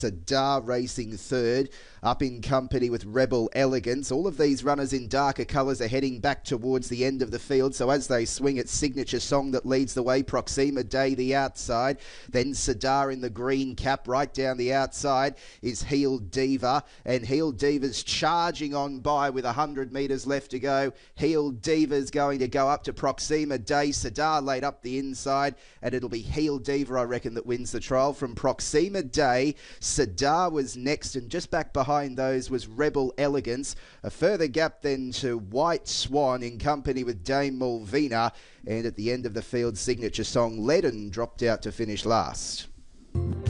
Sadar racing third, up in company with Rebel Elegance. All of these runners in darker colours are heading back towards the end of the field, so as they swing, it's Signature Song that leads the way. Proxima Day the outside, then Sadar in the green cap. Right down the outside is Healed Diva, and Healed Diva's charging on by with 100 metres left to go. Healed Diva's going to go up to Proxima Day. Sadar laid up the inside, and it'll be Healed Diva, I reckon, that wins the trial. From Proxima Day, Sadar was next, and just back behind those was Rebel Elegance. A further gap then to White Swan in company with Dame Mulvina, and at the end of the field, Signature Song led and dropped out to finish last.